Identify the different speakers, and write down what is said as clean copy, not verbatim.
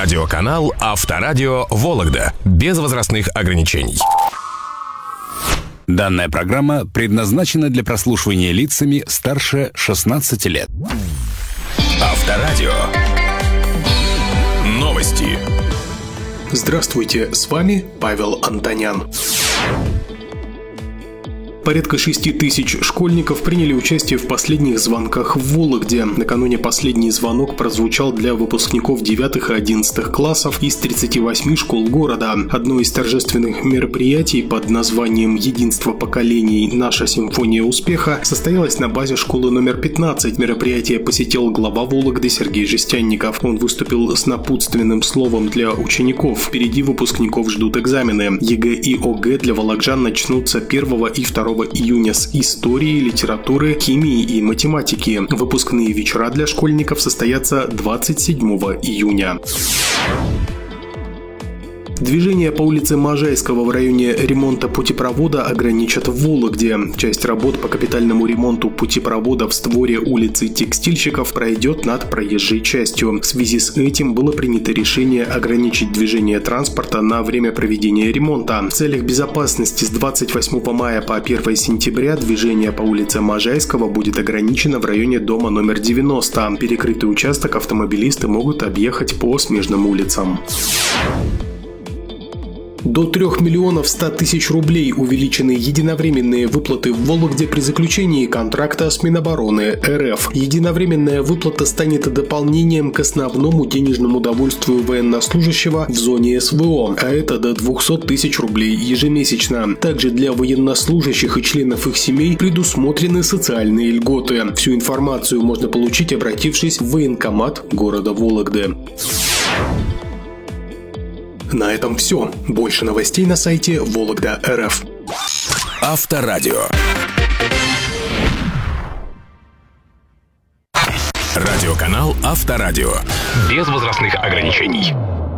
Speaker 1: Радиоканал Авторадио Вологда. Без возрастных ограничений.
Speaker 2: Данная программа предназначена для прослушивания лицами старше 16 лет.
Speaker 1: Авторадио. Новости.
Speaker 3: Здравствуйте, с вами Павел Антонян. Порядка 6 тысяч школьников приняли участие в последних звонках в Вологде. Накануне последний звонок прозвучал для выпускников 9 и 11 классов из 38 школ города. Одно из торжественных мероприятий под названием «Единство поколений. Наша симфония успеха» состоялось на базе школы номер 15. Мероприятие посетил глава Вологды Сергей Жестянников. Он выступил с напутственным словом для учеников. Впереди выпускников ждут экзамены. ЕГЭ и ОГЭ для вологжан начнутся 1 и 2 июня с истории, литературы, химии и математики. Выпускные вечера для школьников состоятся 27 июня. Движение по улице Можайского в районе ремонта путепровода ограничат в Вологде. Часть работ по капитальному ремонту путепровода в створе улицы Текстильщиков пройдет над проезжей частью. В связи с этим было принято решение ограничить движение транспорта на время проведения ремонта. В целях безопасности с 28 мая по 1 сентября движение по улице Можайского будет ограничено в районе дома номер 90. Перекрытый участок автомобилисты могут объехать по смежным улицам. До 3 миллионов 100 тысяч рублей увеличены единовременные выплаты в Вологде при заключении контракта с Минобороны РФ. Единовременная выплата станет дополнением к основному денежному довольствию военнослужащего в зоне СВО, а это до 200 тысяч рублей ежемесячно. Также для военнослужащих и членов их семей предусмотрены социальные льготы. Всю информацию можно получить, обратившись в военкомат города Вологды. На этом все. Больше новостей на сайте Вологда.рф.
Speaker 1: Авторадио. Радиоканал Авторадио. Без возрастных ограничений.